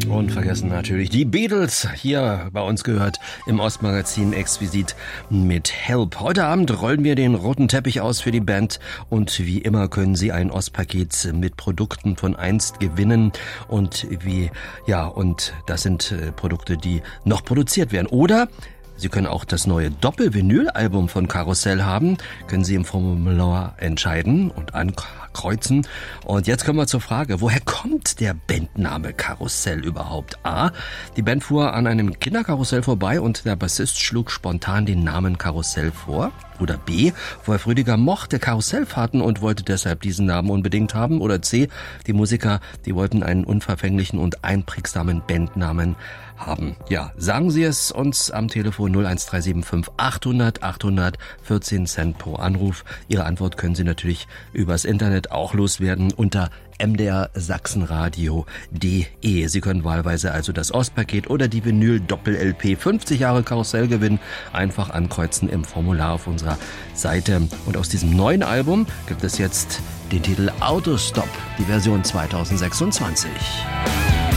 Und vergessen natürlich die Beatles, hier bei uns gehört im Ostmagazin exquisit mit Help. Heute Abend rollen wir den roten Teppich aus für die Band und wie immer können Sie ein Ostpaket mit Produkten von einst gewinnen und das sind Produkte, die noch produziert werden. Oder Sie können auch das neue Doppel-Vinyl-Album von Karussell haben. Können Sie im Formular entscheiden und ankreuzen. Und jetzt kommen wir zur Frage, woher kommt der Bandname Karussell überhaupt? A. Die Band fuhr an einem Kinderkarussell vorbei und der Bassist schlug spontan den Namen Karussell vor. Oder B. Wolf Rüdiger mochte Karussellfahrten und wollte deshalb diesen Namen unbedingt haben. Oder C. Die Musiker, die wollten einen unverfänglichen und einprägsamen Bandnamen haben. Ja, sagen Sie es uns am Telefon 01375 800 800 14 Cent pro Anruf. Ihre Antwort können Sie natürlich übers Internet auch loswerden unter mdrsachsenradio.de. Sie können wahlweise also das Ostpaket oder die Vinyl-Doppel-LP 50 Jahre Karussell gewinnen. Einfach ankreuzen im Formular auf unserer Seite. Und aus diesem neuen Album gibt es jetzt den Titel Autostop, die Version 2026.